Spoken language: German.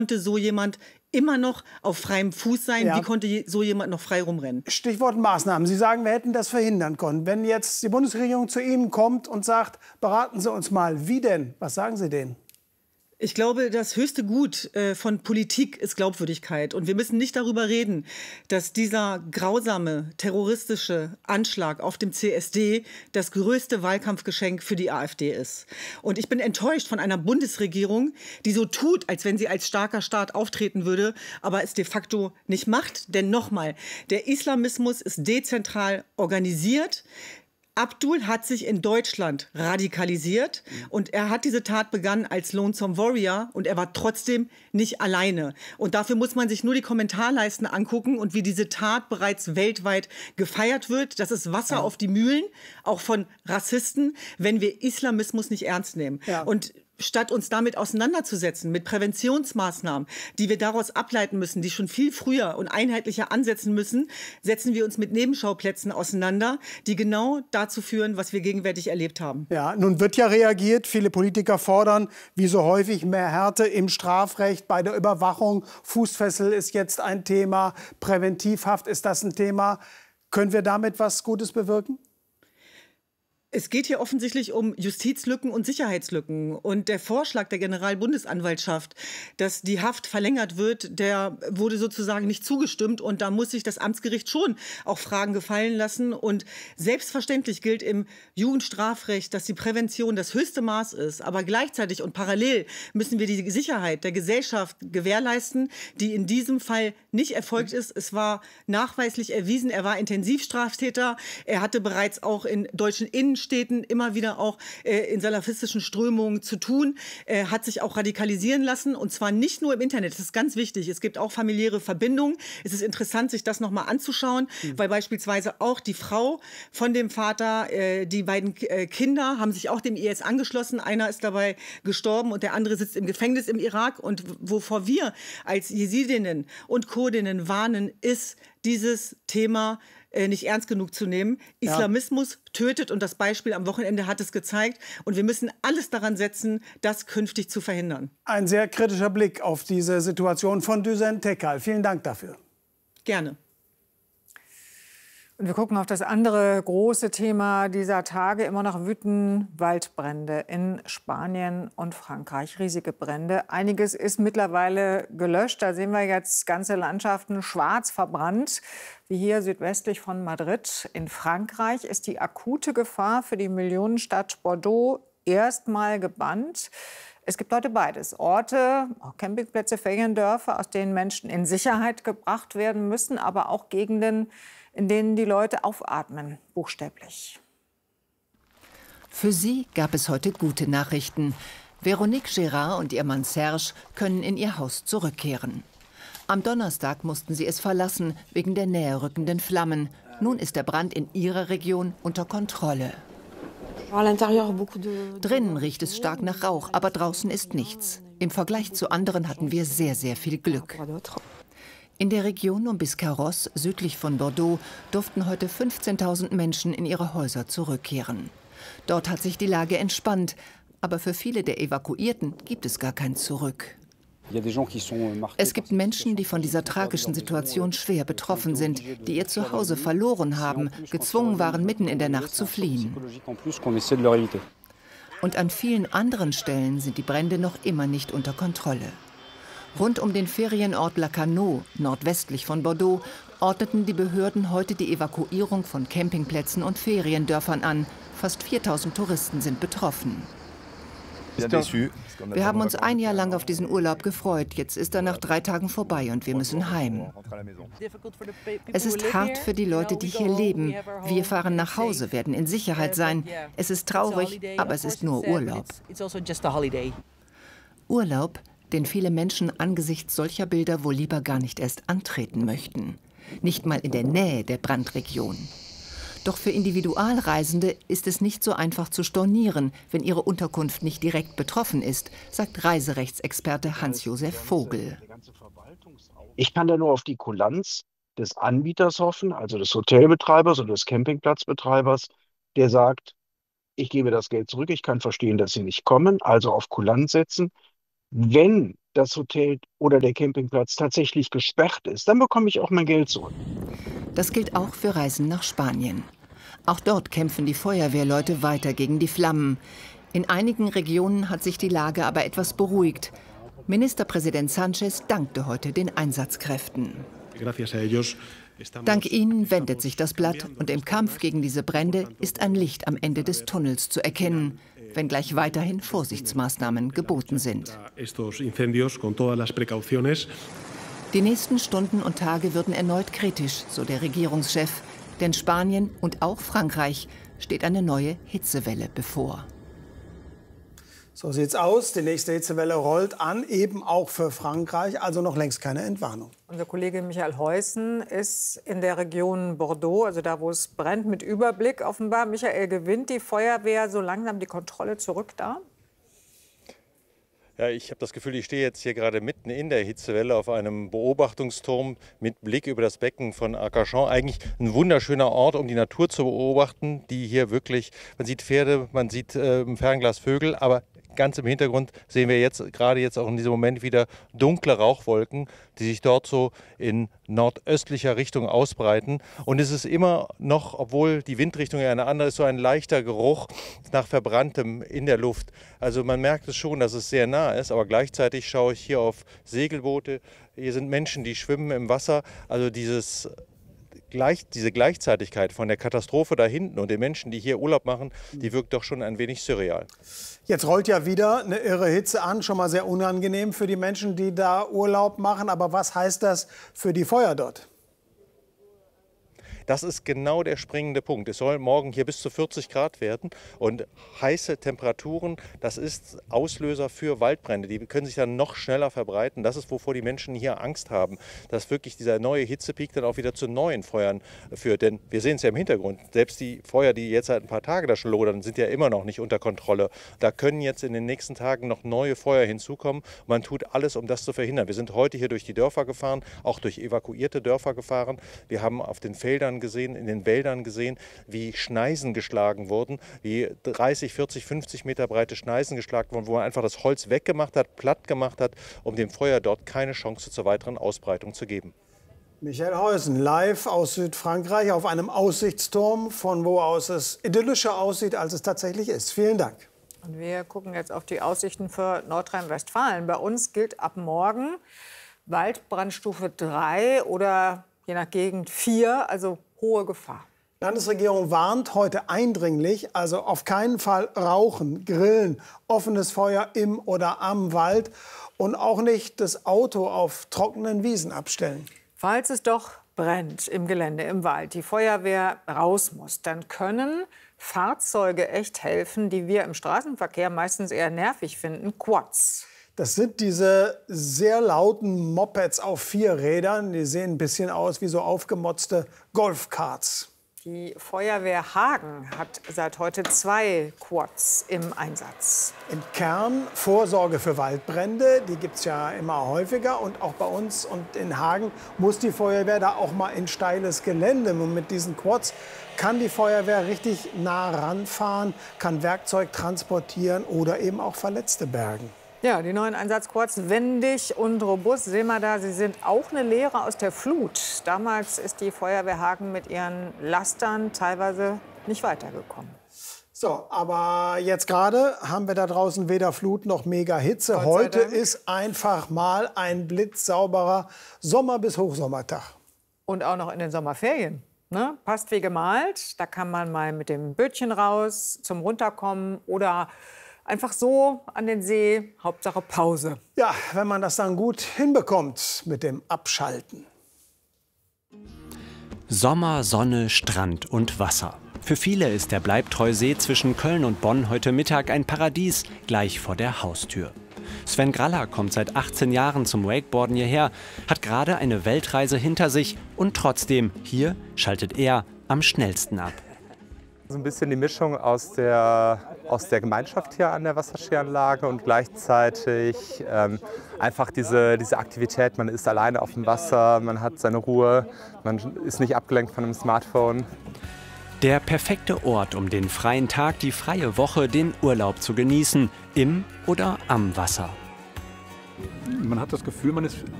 konnte so jemand immer noch auf freiem Fuß sein? Ja. Wie konnte so jemand noch frei rumrennen? Stichwort Maßnahmen. Sie sagen, wir hätten das verhindern können. Wenn jetzt die Bundesregierung zu Ihnen kommt und sagt, beraten Sie uns mal, wie denn? Was sagen Sie denen? Ich glaube, das höchste Gut von Politik ist Glaubwürdigkeit. Und wir müssen nicht darüber reden, dass dieser grausame terroristische Anschlag auf dem CSD das größte Wahlkampfgeschenk für die AfD ist. Und ich bin enttäuscht von einer Bundesregierung, die so tut, als wenn sie als starker Staat auftreten würde, aber es de facto nicht macht. Denn nochmal, der Islamismus ist dezentral organisiert. Abdul hat sich in Deutschland radikalisiert und er hat diese Tat begangen als Lonesome Warrior und er war trotzdem nicht alleine. Und dafür muss man sich nur die Kommentarleisten angucken und wie diese Tat bereits weltweit gefeiert wird. Das ist Wasser auf die Mühlen, auch von Rassisten, wenn wir Islamismus nicht ernst nehmen. Ja. Und statt uns damit auseinanderzusetzen, mit Präventionsmaßnahmen, die wir daraus ableiten müssen, die schon viel früher und einheitlicher ansetzen müssen, setzen wir uns mit Nebenschauplätzen auseinander, die genau dazu führen, was wir gegenwärtig erlebt haben. Ja, nun wird ja reagiert. Viele Politiker fordern, wie so häufig, mehr Härte im Strafrecht, bei der Überwachung. Fußfessel ist jetzt ein Thema. Präventivhaft ist das ein Thema. Können wir damit was Gutes bewirken? Es geht hier offensichtlich um Justizlücken und Sicherheitslücken. Und der Vorschlag der Generalbundesanwaltschaft, dass die Haft verlängert wird, der wurde sozusagen nicht zugestimmt. Und da muss sich das Amtsgericht schon auch Fragen gefallen lassen. Und selbstverständlich gilt im Jugendstrafrecht, dass die Prävention das höchste Maß ist. Aber gleichzeitig und parallel müssen wir die Sicherheit der Gesellschaft gewährleisten, die in diesem Fall nicht erfolgt ist. Es war nachweislich erwiesen, er war Intensivstraftäter. Er hatte bereits auch in deutschen Innenstädten immer wieder auch in salafistischen Strömungen zu tun, hat sich auch radikalisieren lassen und zwar nicht nur im Internet, das ist ganz wichtig, es gibt auch familiäre Verbindungen, es ist interessant, sich das nochmal anzuschauen, weil beispielsweise auch die Frau von dem Vater, die beiden Kinder haben sich auch dem IS angeschlossen, einer ist dabei gestorben und der andere sitzt im Gefängnis im Irak und wovor wir als Jesidinnen und Kurdinnen warnen, ist dieses Thema nicht ernst genug zu nehmen. Islamismus tötet und das Beispiel am Wochenende hat es gezeigt. Und wir müssen alles daran setzen, das künftig zu verhindern. Ein sehr kritischer Blick auf diese Situation von Düsen Tekal. Vielen Dank dafür. Gerne. Und wir gucken auf das andere große Thema dieser Tage. Immer noch wüten Waldbrände in Spanien und Frankreich. Riesige Brände. Einiges ist mittlerweile gelöscht. Da sehen wir jetzt ganze Landschaften schwarz verbrannt. Wie hier südwestlich von Madrid. In Frankreich ist die akute Gefahr für die Millionenstadt Bordeaux erstmal gebannt. Es gibt heute beides. Orte, auch Campingplätze, Feriendörfer, aus denen Menschen in Sicherheit gebracht werden müssen, aber auch Gegenden, in denen die Leute aufatmen, buchstäblich. Für sie gab es heute gute Nachrichten. Veronique Gérard und ihr Mann Serge können in ihr Haus zurückkehren. Am Donnerstag mussten sie es verlassen, wegen der näher rückenden Flammen. Nun ist der Brand in ihrer Region unter Kontrolle. Drinnen riecht es stark nach Rauch, aber draußen ist nichts. Im Vergleich zu anderen hatten wir sehr, sehr viel Glück. In der Region um Biscarrosse, südlich von Bordeaux, durften heute 15.000 Menschen in ihre Häuser zurückkehren. Dort hat sich die Lage entspannt, aber für viele der Evakuierten gibt es gar kein Zurück. Es gibt Menschen, die von dieser tragischen Situation schwer betroffen sind, die ihr Zuhause verloren haben, gezwungen waren, mitten in der Nacht zu fliehen. Und an vielen anderen Stellen sind die Brände noch immer nicht unter Kontrolle. Rund um den Ferienort Lacanau, nordwestlich von Bordeaux, ordneten die Behörden heute die Evakuierung von Campingplätzen und Feriendörfern an. Fast 4.000 Touristen sind betroffen. Wir haben uns ein Jahr lang auf diesen Urlaub gefreut. Jetzt ist er nach 3 Tagen vorbei und wir müssen heim. Es ist hart für die Leute, die hier leben. Wir fahren nach Hause, werden in Sicherheit sein. Es ist traurig, aber es ist nur Urlaub. Urlaub, den viele Menschen angesichts solcher Bilder wohl lieber gar nicht erst antreten möchten. Nicht mal in der Nähe der Brandregion. Doch für Individualreisende ist es nicht so einfach zu stornieren, wenn ihre Unterkunft nicht direkt betroffen ist, sagt Reiserechtsexperte Hans-Josef Vogel. Ich kann da nur auf die Kulanz des Anbieters hoffen, also des Hotelbetreibers oder des Campingplatzbetreibers, der sagt, ich gebe das Geld zurück, ich kann verstehen, dass Sie nicht kommen, also auf Kulanz setzen. Wenn das Hotel oder der Campingplatz tatsächlich gesperrt ist, dann bekomme ich auch mein Geld zurück. Das gilt auch für Reisen nach Spanien. Auch dort kämpfen die Feuerwehrleute weiter gegen die Flammen. In einigen Regionen hat sich die Lage aber etwas beruhigt. Ministerpräsident Sánchez dankte heute den Einsatzkräften. Dank ihnen wendet sich das Blatt und im Kampf gegen diese Brände ist ein Licht am Ende des Tunnels zu erkennen, wenngleich weiterhin Vorsichtsmaßnahmen geboten sind. Die nächsten Stunden und Tage würden erneut kritisch, so der Regierungschef. Denn Spanien und auch Frankreich steht eine neue Hitzewelle bevor. So sieht's aus. Die nächste Hitzewelle rollt an, eben auch für Frankreich, also noch längst keine Entwarnung. Unser Kollege Michael Heusen ist in der Region Bordeaux, also da, wo es brennt, mit Überblick offenbar. Michael, gewinnt die Feuerwehr so langsam die Kontrolle zurück da? Ja, ich habe das Gefühl, ich stehe jetzt hier gerade mitten in der Hitzewelle auf einem Beobachtungsturm mit Blick über das Becken von Arcachon. Eigentlich ein wunderschöner Ort, um die Natur zu beobachten, die hier wirklich, man sieht Pferde, man sieht im Fernglas Vögel, aber ganz im Hintergrund sehen wir jetzt, gerade jetzt auch in diesem Moment wieder dunkle Rauchwolken, die sich dort so in nordöstlicher Richtung ausbreiten. Und es ist immer noch, obwohl die Windrichtung ja eine andere ist, so ein leichter Geruch nach Verbranntem in der Luft. Also man merkt es schon, dass es sehr nah ist, aber gleichzeitig schaue ich hier auf Segelboote. Hier sind Menschen, die schwimmen im Wasser. Also diese Gleichzeitigkeit von der Katastrophe da hinten und den Menschen, die hier Urlaub machen, die wirkt doch schon ein wenig surreal. Jetzt rollt ja wieder eine irre Hitze an, schon mal sehr unangenehm für die Menschen, die da Urlaub machen. Aber was heißt das für die Feuer dort? Das ist genau der springende Punkt. Es soll morgen hier bis zu 40 Grad werden und heiße Temperaturen, das ist Auslöser für Waldbrände. Die können sich dann noch schneller verbreiten. Das ist, wovor die Menschen hier Angst haben, dass wirklich dieser neue Hitzepeak dann auch wieder zu neuen Feuern führt. Denn wir sehen es ja im Hintergrund, selbst die Feuer, die jetzt seit ein paar Tagen da schon lodern, sind ja immer noch nicht unter Kontrolle. Da können jetzt in den nächsten Tagen noch neue Feuer hinzukommen. Man tut alles, um das zu verhindern. Wir sind heute hier durch die Dörfer gefahren, auch durch evakuierte Dörfer gefahren. Wir haben auf den Feldern gesehen, in den Wäldern gesehen, wie Schneisen geschlagen wurden, wie 30, 40, 50 Meter breite Schneisen geschlagen wurden, wo man einfach das Holz weggemacht hat, platt gemacht hat, um dem Feuer dort keine Chance zur weiteren Ausbreitung zu geben. Michael Heusen, live aus Südfrankreich auf einem Aussichtsturm, von wo aus es idyllischer aussieht, als es tatsächlich ist. Vielen Dank. Und wir gucken jetzt auf die Aussichten für Nordrhein-Westfalen. Bei uns gilt ab morgen Waldbrandstufe 3 oder je nach Gegend 4, also hohe Gefahr. Die Landesregierung warnt heute eindringlich, also auf keinen Fall rauchen, grillen, offenes Feuer im oder am Wald und auch nicht das Auto auf trockenen Wiesen abstellen. Falls es doch brennt im Gelände, im Wald, die Feuerwehr raus muss, dann können Fahrzeuge echt helfen, die wir im Straßenverkehr meistens eher nervig finden, Quads. Das sind diese sehr lauten Mopeds auf 4 Rädern. Die sehen ein bisschen aus wie so aufgemotzte Golfkarts. Die Feuerwehr Hagen hat seit heute 2 Quads im Einsatz. Im Kern Vorsorge für Waldbrände, die gibt es ja immer häufiger. Und auch bei uns und in Hagen muss die Feuerwehr da auch mal in steiles Gelände. Und mit diesen Quads kann die Feuerwehr richtig nah ranfahren, kann Werkzeug transportieren oder eben auch Verletzte bergen. Ja, die neuen Einsatzquads, wendig und robust, sehen wir da, sie sind auch eine Lehre aus der Flut. Damals ist die Feuerwehr Hagen mit ihren Lastern teilweise nicht weitergekommen. So, aber jetzt gerade haben wir da draußen weder Flut noch mega Hitze. Heute ist einfach mal ein blitzsauberer Sommer- bis Hochsommertag. Und auch noch in den Sommerferien. Ne? Passt wie gemalt. Da kann man mal mit dem Bötchen raus zum Runterkommen oder einfach so an den See, Hauptsache Pause. Ja, wenn man das dann gut hinbekommt mit dem Abschalten. Sommer, Sonne, Strand und Wasser. Für viele ist der Bleibtreu-See zwischen Köln und Bonn heute Mittag ein Paradies gleich vor der Haustür. Sven Graller kommt seit 18 Jahren zum Wakeboarden hierher, hat gerade eine Weltreise hinter sich und trotzdem, hier schaltet er am schnellsten ab. So ein bisschen die Mischung aus der Gemeinschaft hier an der Wasserskianlage und gleichzeitig einfach diese Aktivität. Man ist alleine auf dem Wasser, man hat seine Ruhe, man ist nicht abgelenkt von einem Smartphone. Der perfekte Ort, um den freien Tag, die freie Woche, den Urlaub zu genießen, im oder am Wasser. man hat das Gefühl, man ist